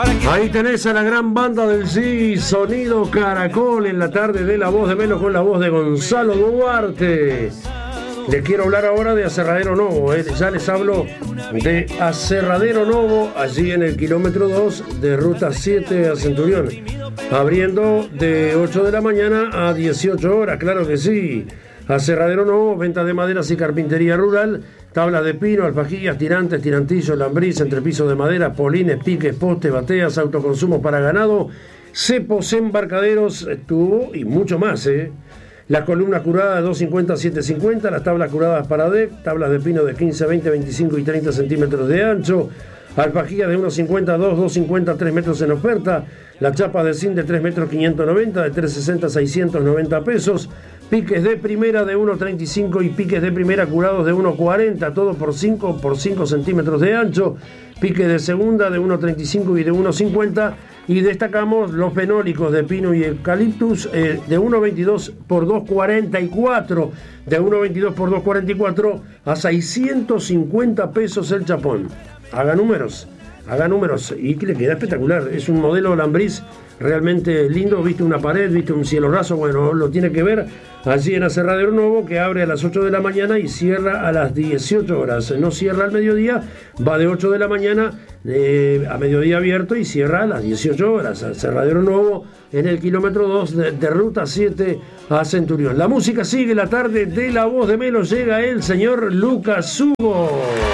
Ahí tenés a la gran banda del Sí, Sonido Caracol en la tarde de La Voz de Melo con la voz de Gonzalo Duarte. Les quiero hablar ahora de Aserradero Novo, ya les hablo de Aserradero Novo, allí en el kilómetro 2 de Ruta 7 a Centurión, abriendo de 8 de la mañana a 18 horas, claro que sí. Aserradero Novo, venta de maderas y carpintería rural, tablas de pino, alfajillas, tirantes, tirantillos, lambriz, entrepisos de madera, polines, piques, postes, bateas, autoconsumo para ganado, cepos, embarcaderos, tubo y mucho más, Las columnas curadas 250 a 750, las tablas curadas para deck, tablas de pino de 15, 20, 25 y 30 centímetros de ancho, alfajillas de 1,50 a 2,50 a 3 metros en oferta, las chapas de zinc de 3 metros 590, de 360 a 690 pesos, piques de primera de 1,35 y piques de primera curados de 1,40, todo por 5 centímetros de ancho, piques de segunda de 1,35 y de 1,50, y destacamos los fenólicos de pino y eucaliptus de 1,22 por 2,44, de 1,22 por 2,44 a 650 pesos el chapón. Haga números, y que le queda espectacular. Es un modelo lambriz realmente lindo. Viste una pared, viste un cielo raso, bueno, lo tiene que ver allí en Aserradero Novo, que abre a las 8 de la mañana y cierra a las 18 horas. No cierra al mediodía, va de 8 de la mañana a mediodía abierto y cierra a las 18 horas. Aserradero Novo en el kilómetro 2 de Ruta 7 a Centurión. La música sigue, la tarde de La Voz de Melo, llega el señor Lucas Hugo.